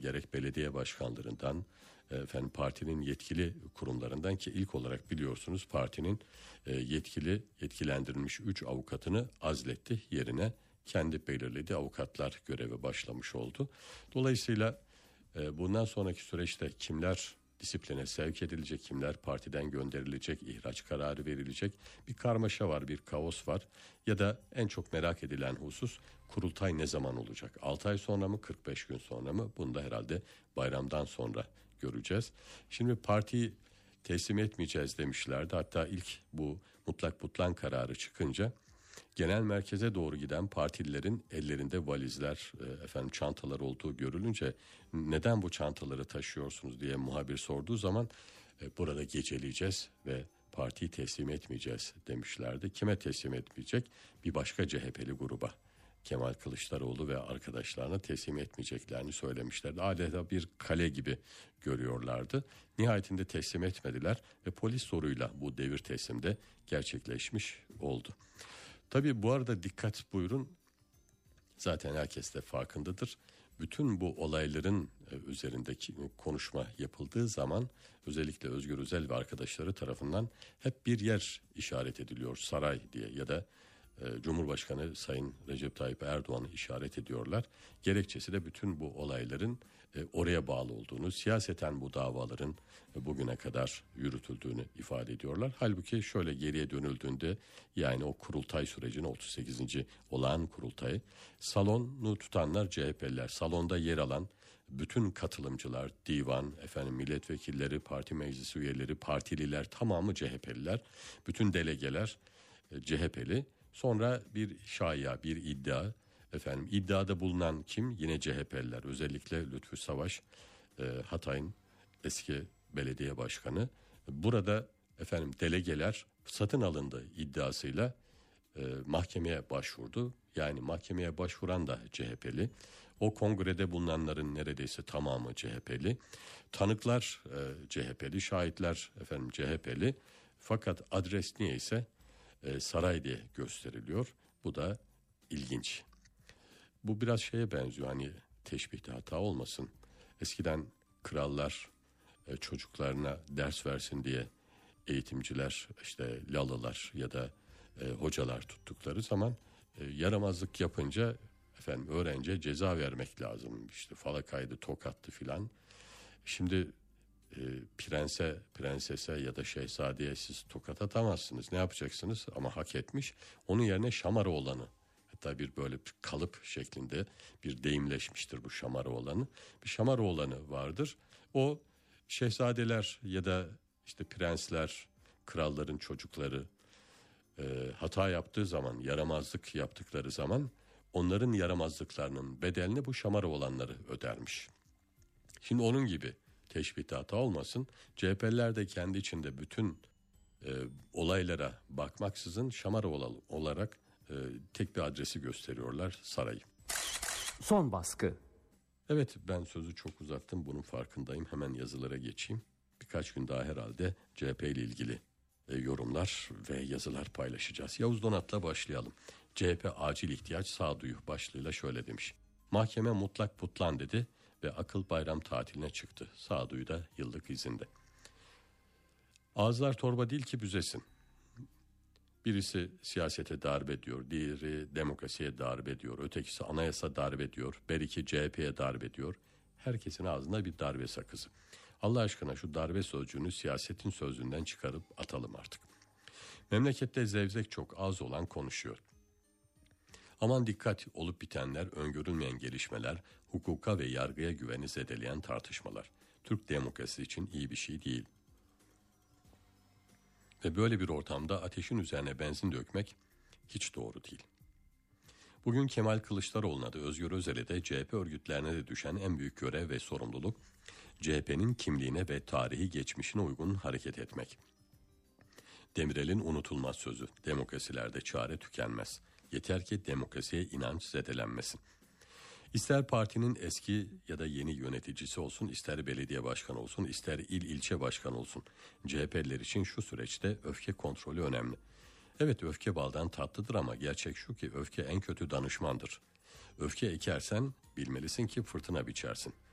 gerek belediye başkanlarından, partinin yetkili kurumlarından ki ilk olarak biliyorsunuz partinin yetkilendirilmiş 3 avukatını azletti, yerine kendi belirlediği avukatlar göreve başlamış oldu. Dolayısıyla bundan sonraki süreçte kimler disipline sevk edilecek, kimler partiden gönderilecek, ihraç kararı verilecek, bir karmaşa var, bir kaos var. Ya da en çok merak edilen husus, kurultay ne zaman olacak? 6 ay sonra mı, 45 gün sonra mı? Bunu da herhalde bayramdan sonra göreceğiz. Şimdi partiyi teslim etmeyeceğiz demişlerdi. Hatta ilk bu mutlak butlan kararı çıkınca genel merkeze doğru giden partililerin ellerinde valizler, çantalar olduğu görülünce neden bu çantaları taşıyorsunuz diye muhabir sorduğu zaman burada geceleyeceğiz ve partiyi teslim etmeyeceğiz demişlerdi. Kime teslim etmeyecek? Bir başka CHP'li gruba. Kemal Kılıçdaroğlu ve arkadaşlarına teslim etmeyeceklerini söylemişlerdi. Adeta bir kale gibi görüyorlardı. Nihayetinde teslim etmediler ve polis zoruyla bu devir teslimde gerçekleşmiş oldu. Tabii bu arada dikkat buyurun, zaten herkes de farkındadır. Bütün bu olayların üzerindeki konuşma yapıldığı zaman özellikle Özgür Özel ve arkadaşları tarafından hep bir yer işaret ediliyor, saray diye ya da Cumhurbaşkanı Sayın Recep Tayyip Erdoğan'ı işaret ediyorlar. Gerekçesi de bütün bu olayların oraya bağlı olduğunu, siyaseten bu davaların bugüne kadar yürütüldüğünü ifade ediyorlar. Halbuki şöyle geriye dönüldüğünde, yani o kurultay sürecinin 38. olağan kurultayı, salonu tutanlar CHP'liler, salonda yer alan bütün katılımcılar, divan, milletvekilleri, parti meclis üyeleri, partililer tamamı CHP'liler, bütün delegeler CHP'li. Sonra bir şaya, bir iddia, iddiada bulunan kim? Yine CHP'liler, özellikle Lütfü Savaş, Hatay'ın eski belediye başkanı. Burada delegeler satın alındı iddiasıyla mahkemeye başvurdu. Yani mahkemeye başvuran da CHP'li. O kongrede bulunanların neredeyse tamamı CHP'li. Tanıklar CHP'li, şahitler CHP'li. Fakat adres niyeyse saray diye gösteriliyor. Bu da ilginç. Bu biraz şeye benziyor, hani teşbihte hata olmasın. Eskiden krallar çocuklarına ders versin diye eğitimciler, lalılar ya da hocalar tuttukları zaman yaramazlık yapınca öğrenciye ceza vermek lazım. Falakaydı, tokattı filan. Şimdi prensese ya da şehzadeye siz tokat atamazsınız. Ne yapacaksınız? Ama hak etmiş. Onun yerine Şamaroğlan'ı, hatta bir böyle kalıp şeklinde bir deyimleşmiştir bu Şamaroğlan'ı. Bir Şamaroğlan'ı vardır. O şehzadeler ya da prensler, kralların çocukları hata yaptığı zaman, yaramazlık yaptıkları zaman onların yaramazlıklarının bedelini bu Şamaroğlanları ödermiş. Şimdi onun gibi teşbihte hata olmasın. CHP'liler de kendi içinde bütün olaylara bakmaksızın Şamaroğlan olarak tek bir adresi gösteriyorlar, sarayı. Son baskı. Evet, ben sözü çok uzattım, bunun farkındayım. Hemen yazılara geçeyim. Birkaç gün daha herhalde CHP ile ilgili yorumlar ve yazılar paylaşacağız. Yavuz Donat'la başlayalım. CHP acil ihtiyaç sağduyu başlığıyla şöyle demiş. Mahkeme mutlak putlan dedi ve akıl bayram tatiline çıktı. Sağduyu da yıllık izinde. Ağızlar torba değil ki büzesin. Birisi siyasete darbe diyor, diğeri demokrasiye darbe diyor, ötekisi anayasa darbe diyor, beriki CHP'ye darbe diyor. Herkesin ağzında bir darbe sakızı. Allah aşkına şu darbe sözcüğünü siyasetin sözlüğünden çıkarıp atalım artık. Memlekette zevzek çok, az olan konuşuyor. Aman dikkat, olup bitenler, öngörülmeyen gelişmeler, hukuka ve yargıya güveni zedeleyen tartışmalar. Türk demokrasisi için iyi bir şey değil. Ve böyle bir ortamda ateşin üzerine benzin dökmek hiç doğru değil. Bugün Kemal Kılıçdaroğlu'na da Özgür Özel'e de CHP örgütlerine de düşen en büyük görev ve sorumluluk, CHP'nin kimliğine ve tarihi geçmişine uygun hareket etmek. Demirel'in unutulmaz sözü, demokrasilerde çare tükenmez. Yeter ki demokrasiye inanç zedelenmesin. İster partinin eski ya da yeni yöneticisi olsun, ister belediye başkanı olsun, ister ilçe başkanı olsun. CHP'liler için şu süreçte öfke kontrolü önemli. Evet, öfke baldan tatlıdır ama gerçek şu ki öfke en kötü danışmandır. Öfke ekersen bilmelisin ki fırtına biçersin.